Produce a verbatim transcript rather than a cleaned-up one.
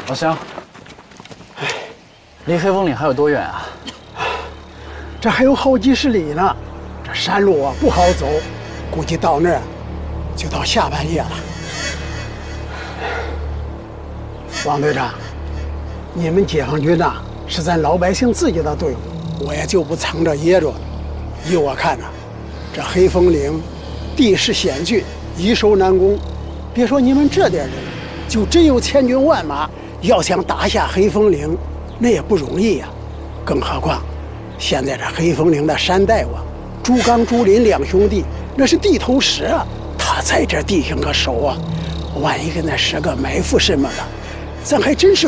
老乡，离黑风岭还有多远啊？ 这还有好几十里呢。这山路啊不好走，估计到那儿就到下半夜了。王队长，你们解放军呐是咱老百姓自己的队伍，我也就不藏着掖着了。依我看呐，这黑风岭地势险峻，易守难攻。别说你们这点人，就真有千军万马，要想打下黑风岭，那也不容易呀。更何况，现在这黑风岭的山大王朱刚、朱林两兄弟，那是地头蛇啊！他在这地形可守啊，万一跟那蛇个埋伏什么了，咱还真是